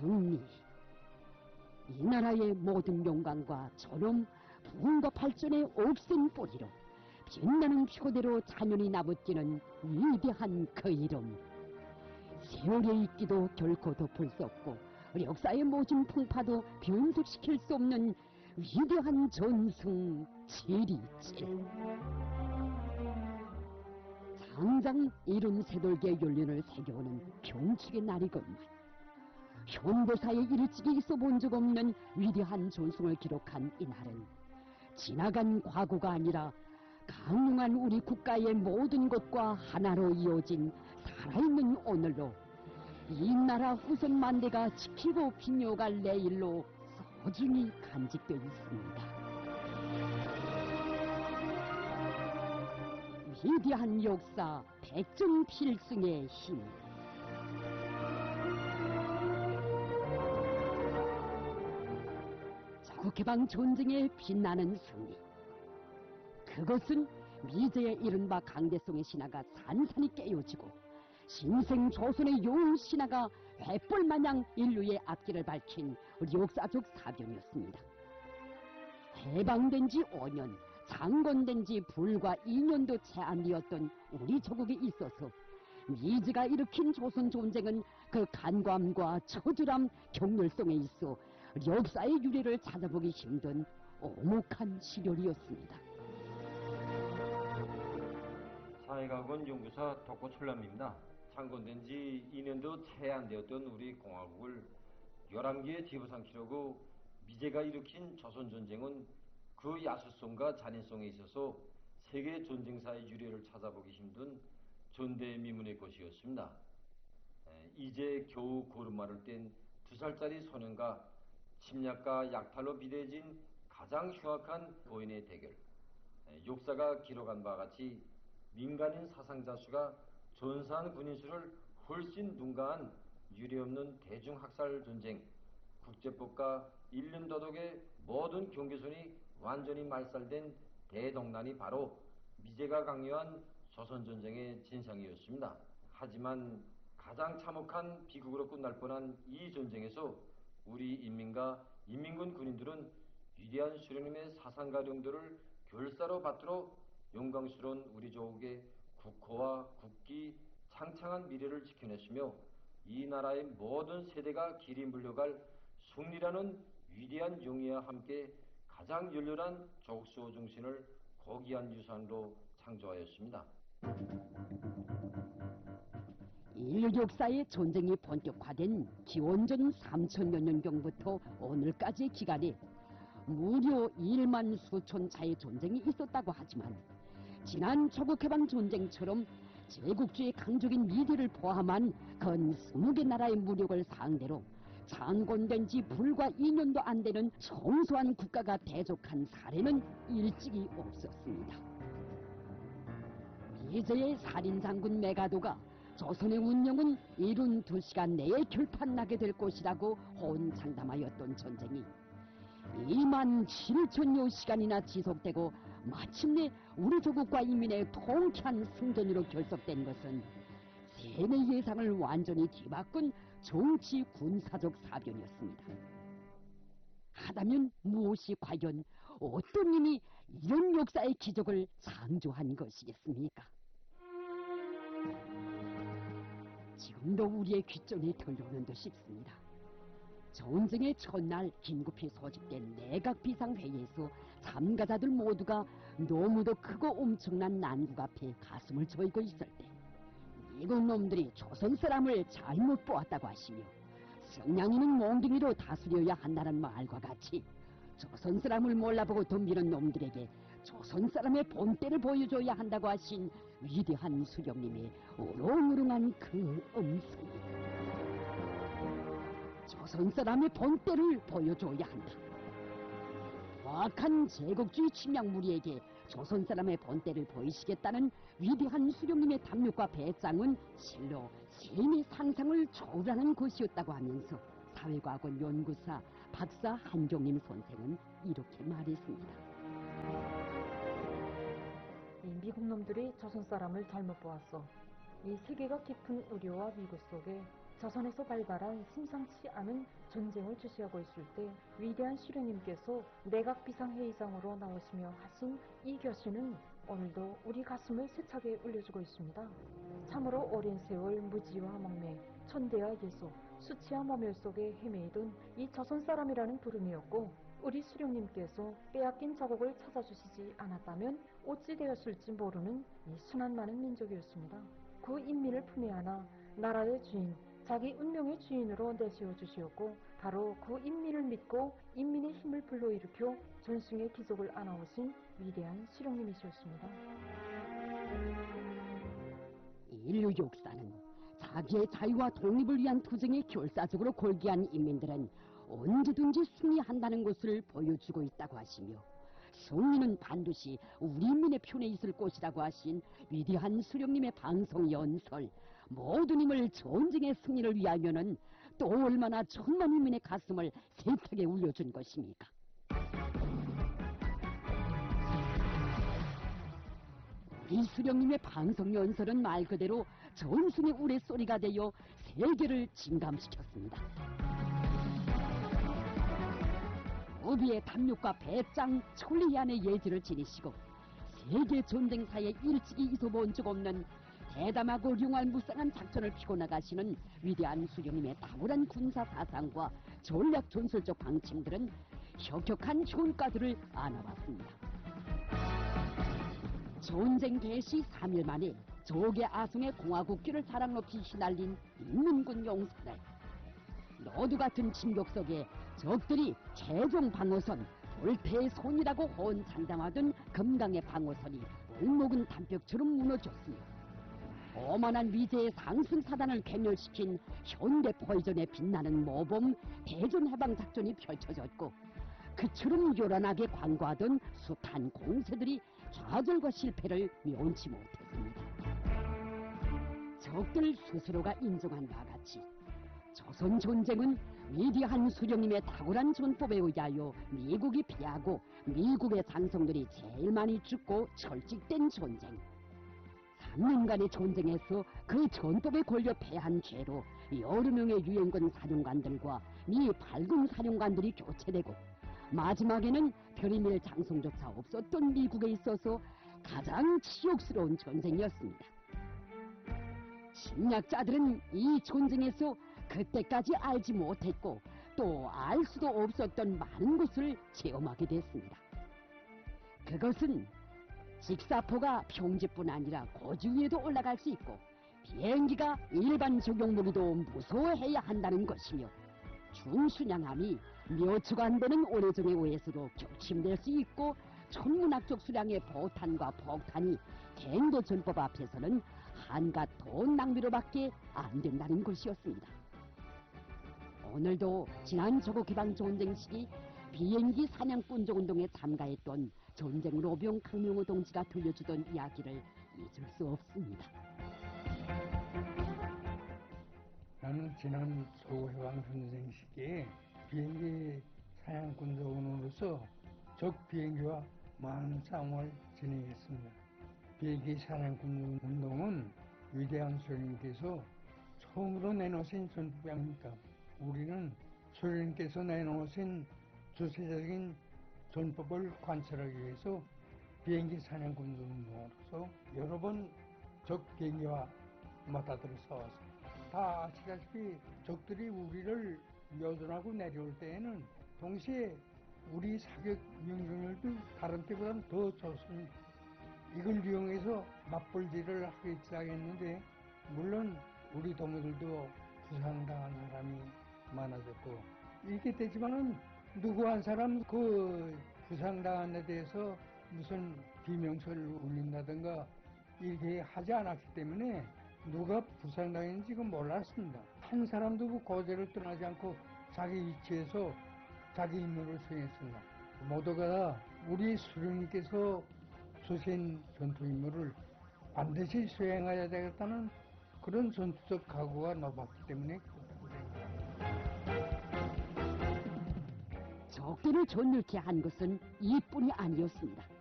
승리. 이 나라의 모든 영광과 존엄, 부흥과 발전의 옥센 뿌리로 빛나는 표대로 잔연히 나붙기는 위대한 그 이름. 세월의 있기도 결코 덮을 수 없고 역사의 모진 풍파도 변색시킬 수 없는 위대한 전승 727. 당장 이른 새돌기의 연륜을 새겨오는 병축의 날이건만 현대사에 일찍이 있어 본 적 없는 위대한 전승을 기록한 이날은 지나간 과거가 아니라 강릉한 우리 국가의 모든 것과 하나로 이어진 살아있는 오늘로 이 나라 후손 만대가 지키고 빛려갈 내일로 소중히 간직되어 있습니다. 위대한 역사 백전필승의 힘. 자국해방 전쟁의 빛나는 승리. 그것은 미제의 이른바 강대성의 신화가 산산이 깨어지고 신생 조선의 용 신화가 횃불마냥 인류의 앞길을 밝힌 역사적 사변이었습니다. 해방된 지 5년, 창건된 지 불과 2년도 채 안 되었던 우리 조국에 있어서 미제가 일으킨 조선 전쟁은 그 간과함과 처절함, 격렬성에 있어 역사의 유래를 찾아보기 힘든 오목한 시련이었습니다. 사회과학원 연구사 덕고철남입니다. 창건된 지 2년도 채 안 되었던 우리 공화국을 11개의 지부상키려고 미제가 일으킨 조선전쟁은 그 야수성과 잔인성에 있어서 세계 전쟁사의 유래를 찾아보기 힘든 전대미문의 것이었습니다. 이제 겨우 걸음마를 뗀 2살짜리 소년과 침략과 약탈로 비대해진 가장 흉악한 고인의 대결. 역사가 기록한 바와 같이 민간인 사상자 수가 전사한 군인 수를 훨씬 둔가한 유례없는 대중학살 전쟁, 국제법과 인륜 도덕의 모든 경계선이 완전히 말살된 대동란이 바로 미제가 강요한 조선전쟁의 진상이었습니다. 하지만 가장 참혹한 비극으로 끝날 뻔한 이 전쟁에서 우리 인민과 인민군 군인들은 위대한 수령님의 사상가령들을 결사로 받들어 영광스러운 우리 조국의 국호와 국기, 창창한 미래를 지켜냈으며 이 나라의 모든 세대가 길이 물려갈 승리라는 위대한 영예와 함께 가장 열렬한 조국수호 정신을 고귀한 유산으로 창조하였습니다. 인류 역사의 전쟁이 본격화된 기원전 3000여 년경부터 오늘까지의 기간에 무려 1만 수천 차의 전쟁이 있었다고 하지만 지난 조국해방 전쟁처럼 제국주의 강적인 미래를 포함한 건 20개 나라의 무력을 상대로 창건된 지 불과 2년도 안 되는 청소한 국가가 대적한 사례는 일찍이 없었습니다. 미제의 살인장군 메가도가 조선의 운명은 이른 2시간 내에 결판나게 될 것이라고 호언장담하였던 전쟁이 2만 7천여 시간이나 지속되고 마침내 우리 조국과 인민의 통쾌한 승전으로 결석된 것은 세뇌 예상을 완전히 뒤바꾼 정치 군사적 사변이었습니다. 하다면 무엇이 과연 어떤 힘이 이런 역사의 기적을 창조한 것이겠습니까? 지금도 우리의 귓전에 들려오는 듯 싶습니다. 전쟁의 첫날 긴급히 소집된 내각비상회의에서 참가자들 모두가 너무도 크고 엄청난 난국 앞에 가슴을 저이고 있을 때 미국 놈들이 조선 사람을 잘못 보았다고 하시며 성냥이는 몽둥이로 다스려야 한다는 말과 같이 조선 사람을 몰라보고 덤비는 놈들에게 조선 사람의 본때를 보여줘야 한다고 하신 위대한 수령님의 우렁우렁한 그 음성이 조선 사람의 본때를 보여줘야 한다. vak한 제국주의 침략 무리에게 조선 사람의 본때를 보이시겠다는 위대한 수령님의 담력과 배짱은 실로 세인의 상상을 초월하는 것이었다고 하면서 사회과학원 연구사 박사 한종림 선생은 이렇게 말했습니다. 이 미국 놈들이 조선 사람을 잘못 보았어. 이 세계가 깊은 우려와 위기 속에 조선에서 발발한 심상치 않은 전쟁을 주시하고 있을 때 위대한 수령님께서 내각비상회의장으로 나오시며 하신 이 교시는 오늘도 우리 가슴을 세차게 울려주고 있습니다. 참으로 오랜 세월 무지와 망매, 천대와 예소, 수치와 모멸 속에 헤매이던 이 조선 사람이라는 부름이었고, 우리 수령님께서 빼앗긴 자국을 찾아주시지 않았다면 어찌 되었을지 모르는 이 순한 많은 민족이었습니다. 그 인민을 품에 안아 나라의 주인, 자기 운명의 주인으로 내세워 주시었고, 바로 그 인민을 믿고 인민의 힘을 불러일으켜 전승의 기적을 안아오신 위대한 수령님이셨습니다. 인류 역사는 자기의 자유와 독립을 위한 투쟁에 결사적으로 골기한 인민들은 언제든지 승리한다는 것을 보여주고 있다고 하시며, 승리는 반드시 우리 인민의 편에 있을 것이라고 하신 위대한 수령님의 방송 연설, 모든 힘을 전쟁의 승리를 위하여는 또 얼마나 천만 인민의 가슴을 세차게 울려준 것입니까? 우리 수령님의 방송 연설은 말 그대로 전승의 우레소리가 되어 세계를 진감시켰습니다. 우비의 담력과 배짱, 천리안의 예지를 지니시고 세계 전쟁사에 일찍이 있어본 적 없는 대담하고 룡알무쌍한 작전을 피고 나가시는 위대한 수령님의 탁월한 군사 사상과 전략 전술적 방침들은 혁혁한 효과들을 안아왔습니다. 전쟁 개시 3일 만에 적의 아성의 공화국기를 사랑 높이 휘날린 인민군 용사들, 너도 같은 진격석에 적들이 최종 방어선, 볼태의 손이라고 호언장담하던 금강의 방어선이 올목은 담벽처럼 무너졌으며, 오만한 미제의 상승사단을 괴멸시킨 현대 포위전에 빛나는 모범 대전해방작전이 펼쳐졌고, 그처럼 요란하게 광고하던 숱한 공세들이 좌절과 실패를 면치 못했습니다. 적들 스스로가 인정한 바와 같이 조선 전쟁은 위대한 수령님의 탁월한 전법에 의하여 미국이 패하고 미국의 장성들이 제일 많이 죽고 철직된 전쟁. 3년간의 전쟁에서 그 전법에 걸려 패한 죄로 여러 명의 유엔군 사령관들과 미 발군 사령관들이 교체되고, 마지막에는 별의밀 장성조차 없었던 미국에 있어서 가장 치욕스러운 전쟁이었습니다. 심리학자들은 이 전쟁에서 그때까지 알지 못했고 또 알 수도 없었던 많은 것을 체험하게 됐습니다. 그것은 직사포가 평지뿐 아니라 고지 위에도 올라갈 수 있고, 비행기가 일반 적용무기도 무서워해야 한다는 것이며, 중순양함이 몇 초가 안 되는 오래전의 오해에서도 격침될 수 있고, 천문학적 수량의 포탄과 폭탄이 갱도 전법 앞에서는 한갓 돈 낭비로밖에 안 된다는 것이었습니다. 오늘도 지난 조국 개방 전쟁 시기 비행기 사냥꾼족 운동에 참가했던 전쟁 로병 강명호 동지가 들려주던 이야기를 잊을 수 없습니다. 나는 지난 조국해방 전쟁 시기에 비행기 사냥꾼족으로서 적 비행기와 많은 싸움을 진행했습니다. 비행기 사냥꾼 운동은 위대한 수령님께서 처음으로 내놓으신 전법이 아닙니까? 우리는 수령님께서 내놓으신 주체적인 전법을 관철하기 위해서 비행기 사냥꾼 운동으로서 여러 번 적 비행기와 맞닥뜨려 싸웠습니다. 다 아시다시피 적들이 우리를 묘전하고 내려올 때에는 동시에 우리 사격 명중률도 다른 때보다는 더 좋습니다. 이걸 이용해서 맞불질을 하기 시작했는데, 물론 우리 동무들도 부상당한 사람이 많아졌고, 이렇게 되지만은 누구 한 사람 그 부상당한 데 대해서 무슨 비명소리를 울린다든가 이렇게 하지 않았기 때문에 누가 부상당했는지 몰랐습니다. 한 사람도 고제를 떠나지 않고 자기 위치에서 자기 임무를 수행했습니다. 모두가 우리 수령님께서 주신 전투 임무를 반드시 수행해야 되겠다는 그런 전투적 각오가 높았기 때문에 적들을 전멸케 한 것은 이뿐이 아니었습니다.